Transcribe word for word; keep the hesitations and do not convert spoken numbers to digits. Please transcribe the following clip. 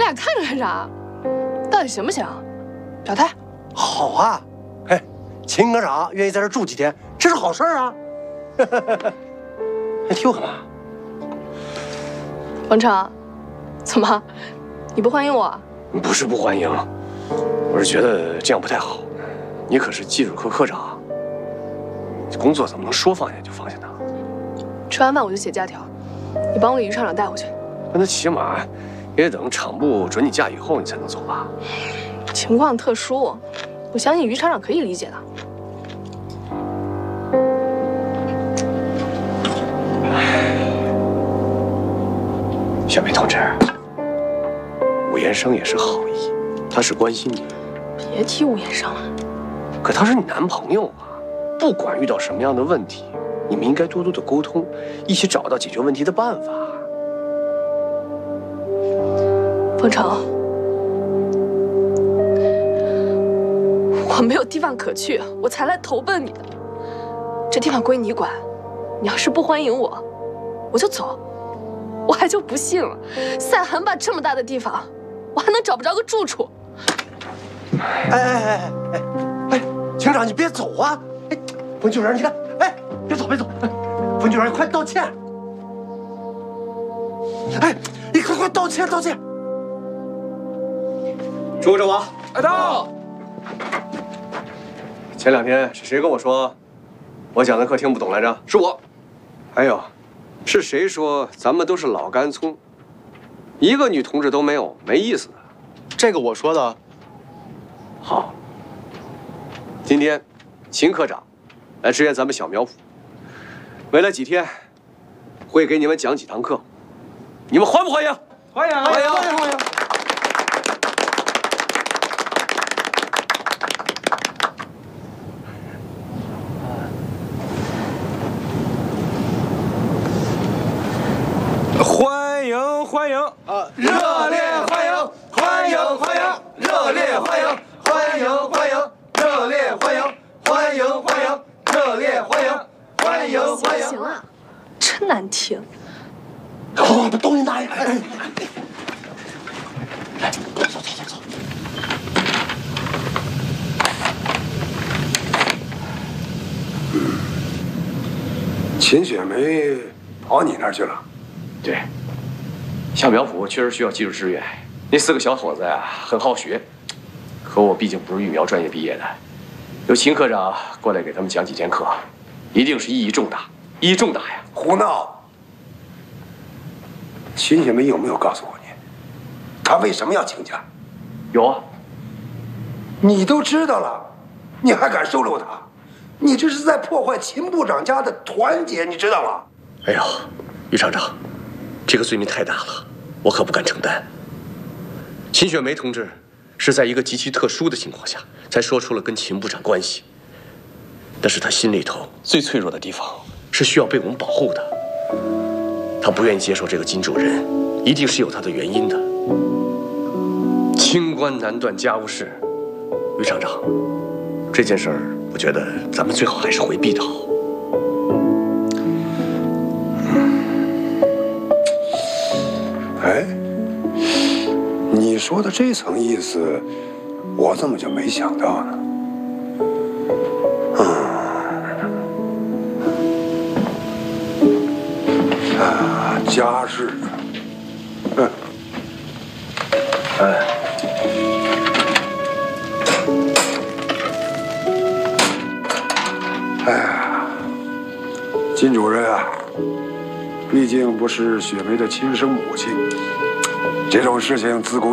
俩看着干啥？到底行不行？表态。 好啊，嘿，秦科长愿意在这住几天，这是好事啊。还提我干嘛？ 王成，怎么？你不欢迎我？ 不是不欢迎，我是觉得这样不太好。你可是技术科科长，工作怎么能说放下就放下呢？ 吃完饭我就写假条，你帮我给于厂长带回去。 那他起码也得等厂部准你假以后，你才能走吧？ 情况特殊，我相信于厂长可以理解的。 小梅同志，武延生也是好意，他是关心你。 别提武延生了。 可他是你男朋友啊，不管遇到什么样的问题，你们应该多多的沟通，一起找到解决问题的办法。 凤成，我没有地方可去，我才来投奔你的。这地方归你管，你要是不欢迎我，我就走。我还就不信了，赛韩坝这么大的地方，我还能找不着个住处？ 哎哎哎哎哎哎，警长你别走啊！哎，冯局长你看，哎，别走别走，冯局长你快道歉！哎，你快快道歉道歉！ 诸葛正王， 来到。 前两天是谁跟我说，我讲的课听不懂来着？ 是我。 还有，是谁说咱们都是老干葱，一个女同志都没有，没意思的？ 这个我说的。 好，今天秦科长来支援咱们小苗圃，未来几天会给你们讲几堂课，你们欢不欢迎？ 欢迎欢迎欢迎欢迎！ 欢迎欢迎啊！热烈欢迎欢迎欢迎！热烈欢迎欢迎欢迎！热烈欢迎欢迎欢迎！热烈欢迎欢迎欢迎！ 行了，真难听。 我把东西拿下来。来，走走走走。 秦雪梅跑你那儿去了？ 对，小苗圃确实需要技术支援。那四个小伙子呀，很好学，可我毕竟不是育苗专业毕业的，有秦科长过来给他们讲几节课，一定是意义重大，意义重大呀！ 胡闹！秦雪梅有没有告诉过你，她为什么要请假？ 有啊， 你都知道了，你还敢收留她？你这是在破坏秦部长家的团结，你知道吗？ 哎呦，于厂长，这个罪名太大了，我可不敢承担。秦雪梅同志是在一个极其特殊的情况下，才说出了跟秦部长关系。但是她心里头最脆弱的地方是需要被我们保护的。她不愿意接受这个金主任，一定是有她的原因的。清官难断家务事，于厂长，这件事儿，我觉得咱们最好还是回避的好。 哎，你说的这层意思，我怎么就没想到呢？嗯，啊，家事，嗯，哎，哎呀，金主任啊，毕竟不是雪梅的亲生母亲。这种事情自古